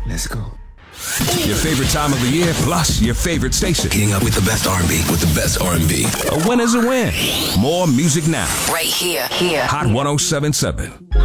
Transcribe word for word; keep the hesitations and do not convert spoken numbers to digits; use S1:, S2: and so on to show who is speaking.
S1: Let's go.
S2: Your favorite time of the year, plus your favorite station.
S3: Getting up with the best R and B, with the best R and B.
S2: A win is a win. More music now.
S4: Right here, here.
S2: Hot one oh seven point seven.